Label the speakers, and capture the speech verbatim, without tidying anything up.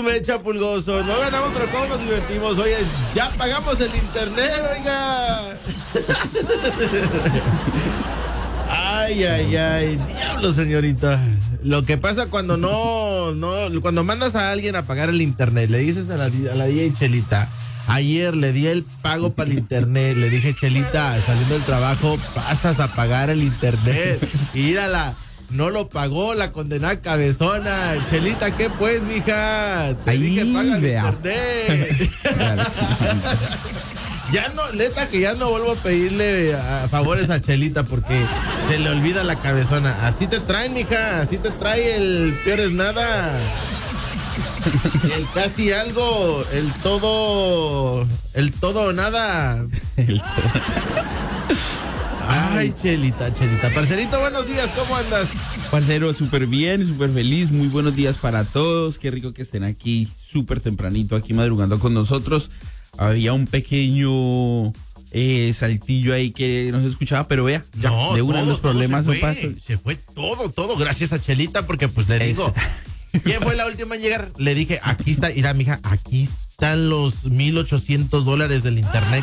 Speaker 1: Mecha Pulgoso. No ganamos, pero ¿cómo nos divertimos? Oye, ya pagamos el internet, oiga. Ay, ay, ay. Diablo, señorita. Lo que pasa cuando no, no, cuando mandas a alguien a pagar el internet, le dices a la, a la D J Chelita, ayer le di el pago para el internet, le dije, Chelita, saliendo del trabajo, pasas a pagar el internet. Y mírala, no lo pagó la condenada cabezona. Chelita, ¿qué pues, mija? Te
Speaker 2: Ahí
Speaker 1: dije, paga el
Speaker 2: vea.
Speaker 1: internet. Ya no, neta que ya no vuelvo a pedirle a favores a Chelita porque se le olvida la cabezona. Así te traen, mija, así te trae el peor es nada. El casi algo, el todo, el todo o nada.
Speaker 2: El todo.
Speaker 1: Ay, Chelita, Chelita. Parcerito, buenos días, ¿cómo andas?
Speaker 2: Parcero, súper bien, súper feliz. Muy buenos días para todos. Qué rico que estén aquí súper tempranito, aquí madrugando con nosotros. Había un pequeño eh, saltillo ahí que no se escuchaba, pero vea, ya,
Speaker 1: No,
Speaker 2: de una de
Speaker 1: todo,
Speaker 2: los problemas
Speaker 1: todo
Speaker 2: no
Speaker 1: se
Speaker 2: pasó.
Speaker 1: fue, se fue todo, todo gracias a Chelita porque pues le digo, ¿quién fue la última en llegar? Le dije, aquí está, mira, mija, aquí están los mil ochocientos dólares del internet